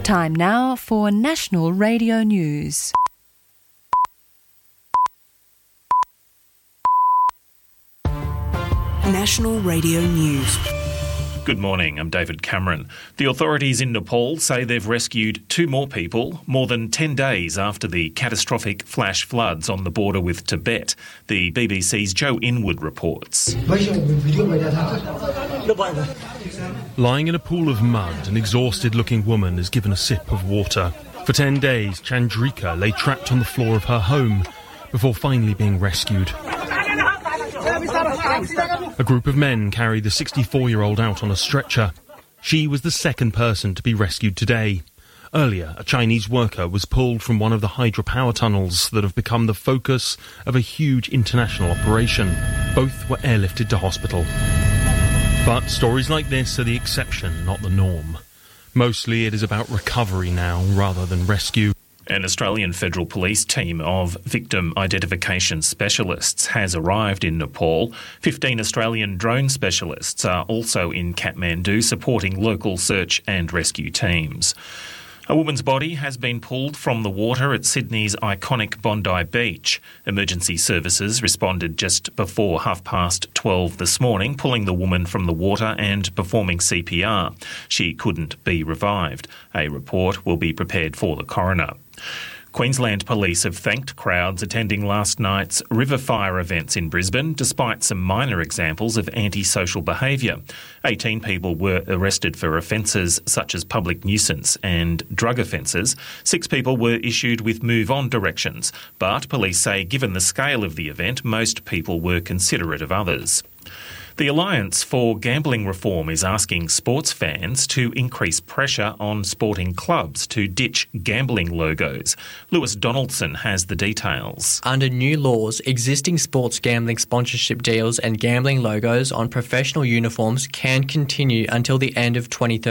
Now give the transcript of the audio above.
Time now for National Radio News. National Radio News. Good morning, I'm David Cameron. The authorities in Nepal say they've rescued 2 more people more than 10 days after the catastrophic flash floods on the border with Tibet. The BBC's Joe Inwood reports. Lying in a pool of mud, an exhausted-looking woman is given a sip of water. For 10 days, Chandrika lay trapped on the floor of her home before finally being rescued. A group of men carried the 64-year-old out on a stretcher. She was the second person to be rescued today. Earlier, a Chinese worker was pulled from one of the hydropower tunnels that have become the focus of a huge international operation. Both were airlifted to hospital. But stories like this are the exception, not the norm. Mostly it is about recovery now, rather than rescue. An Australian Federal Police team of victim identification specialists has arrived in Nepal. 15 Australian drone specialists are also in Kathmandu supporting local search and rescue teams. A woman's body has been pulled from the water at Sydney's iconic Bondi Beach. Emergency services responded just before 12:30 this morning, pulling the woman from the water and performing CPR. She couldn't be revived. A report will be prepared for the coroner. Queensland Police have thanked crowds attending last night's river fire events in Brisbane, despite some minor examples of antisocial behaviour. 18 people were arrested for offences such as public nuisance and drug offences. 6 people were issued with move-on directions, but police say given the scale of the event, most people were considerate of others. The Alliance for Gambling Reform is asking sports fans to increase pressure on sporting clubs to ditch gambling logos. Lewis Donaldson has the details. Under new laws, existing sports gambling sponsorship deals and gambling logos on professional uniforms can continue until the end of 2030.